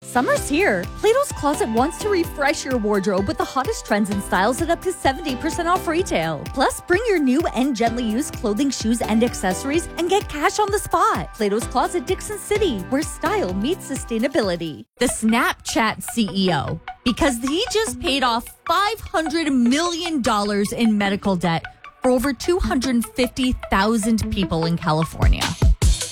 Summer's here. Plato's Closet wants to refresh your wardrobe with the hottest trends and styles at up to 70% off retail. Plus, bring your new and gently used clothing, shoes, and accessories and get cash on the spot. Plato's Closet, Dixon City, where style meets sustainability. The Snapchat CEO, because he just paid off $500 million in medical debt for over 250,000 people in California.